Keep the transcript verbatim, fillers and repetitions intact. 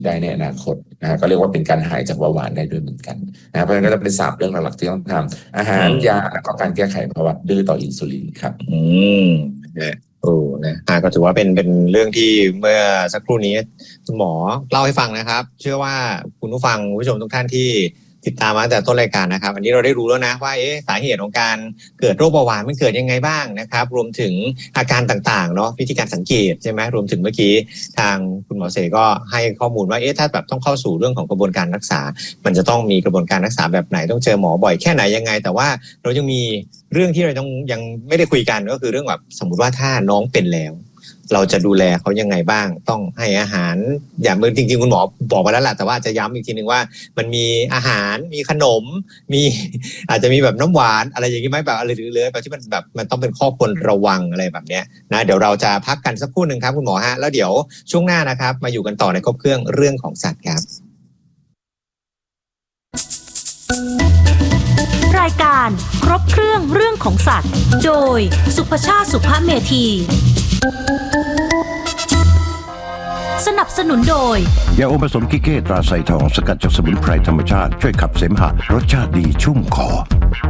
ได้ในอนาคตนะฮะก็เรียกว่าเป็นการหายจากเบาหวานได้ด้วยเหมือนกันนะเพราะฉะนั้นก็จะเป็นสามเรื่องหลักๆที่ต้องทำอาหารยาแล้วก็การแก้ไขภาวะดื้อต่ออินซูลินครับอืมนะโอ้นะอ่าก็ถือว่าเป็นเป็นเรื่องที่เมื่อสักครู่นี้คุณหมอเล่าให้ฟังนะครับเชื่อว่าคุณผู้ฟังผู้ชมทุกท่านที่ติดตามมาตั้งแต่ต้นรายการนะครับอันนี้เราได้รู้แล้วนะว่าเอ๊ะสาเหตุของการเกิดโรคเบาหวานมันเกิดยังไงบ้างนะครับรวมถึงอาการต่างๆเนาะวิธีการสังเกตใช่ไหมรวมถึงเมื่อกี้ทางคุณหมอเสกก็ให้ข้อมูลว่าเอ๊ะถ้าแบบต้องเข้าสู่เรื่องของกระบวนการรักษามันจะต้องมีกระบวนการรักษาแบบไหนต้องเจอหมอบ่อยแค่ไหนยังไงแต่ว่าเรายังมีเรื่องที่เราต้องยังไม่ได้คุยกันก็คือเรื่องแบบสมมุติว่าถ้าน้องเป็นแล้วเราจะดูแลเขายังไงบ้างต้องให้อาหารอย่างเมื่อจริงๆคุณหมอบอกไปแล้วแหละแต่ว่าจะย้ำอีกทีนึงว่ามันมีอาหารมีขนมมีอาจจะมีแบบน้ำหวานอะไรอย่างนี้ไหมแบบอะไรหรือเลยแบบที่มันแบบมันต้องเป็นข้อควรระวังอะไรแบบเนี้ยนะเดี๋ยวเราจะพักกันสักครู่นึงครับคุณหมอฮะแล้วเดี๋ยวช่วงหน้านะครับมาอยู่กันต่อในครบเครื่องเรื่องของสัตว์ครับรายการครบเครื่องเรื่องของสัตว์โดยสุภชาติสุภเมธีสนับสนุนโดยยาอมผสมกิเก้ตราไซทองสกัดจากสมุนไพรธรรมชาติช่วยขับเสมหะรสชาติดีชุ่มคอ